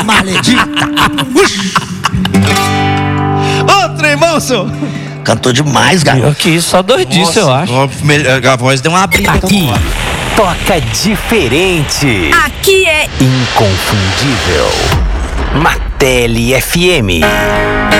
Maledita. Ô, trem, moço. Cantou demais, garoto. Eu aqui, só doidice, eu acho. A voz deu uma abrida. Aqui, toca diferente. Aqui é Inconfundível. Martelli FM.